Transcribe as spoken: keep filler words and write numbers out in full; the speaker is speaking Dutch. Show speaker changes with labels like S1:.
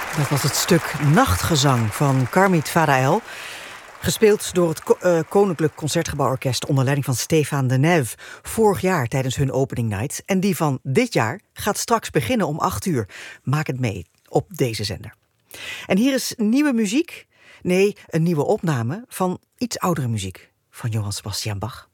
S1: Dat was het stuk Nachtgezang van Carmit Fadael. Gespeeld door het uh, Koninklijk Concertgebouworkest onder leiding van Stéphane Denève. Vorig jaar tijdens hun opening night. En die van dit jaar gaat straks beginnen om acht uur. Maak het mee op deze zender. En hier is nieuwe muziek. Nee, een nieuwe opname van iets oudere muziek van Johann Sebastian Bach.